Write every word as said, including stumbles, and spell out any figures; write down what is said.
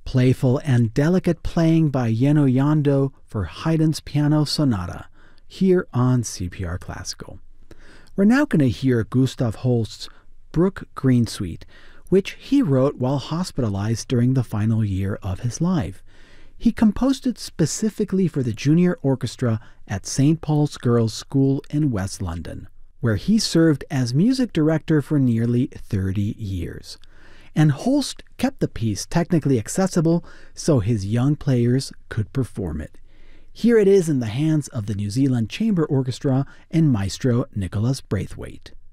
playful and delicate playing by Yeno Yando for Haydn's Piano Sonata, here on C P R Classical. We're now going to hear Gustav Holst's Brook Green Suite, which he wrote while hospitalized during the final year of his life. He composed it specifically for the junior orchestra at Saint Paul's Girls' School in West London, where he served as music director for nearly thirty years. And Holst kept the piece technically accessible so his young players could perform it. Here it is in the hands of the New Zealand Chamber Orchestra and Maestro Nicholas Braithwaite.